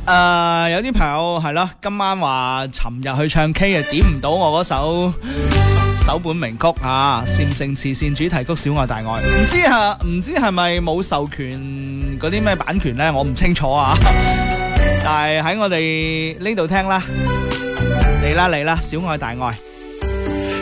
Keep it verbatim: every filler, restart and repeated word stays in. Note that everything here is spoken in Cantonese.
誒，有啲朋友係咯，今晚話尋日去唱 K 啊，點唔到我嗰首首本名曲啊，禪城慈善主題曲《小愛大愛》，唔知係唔知係咪冇授權嗰啲咩版權呢？我唔清楚啊。但係喺我哋呢度聽啦，嚟啦嚟啦，《小愛大愛》。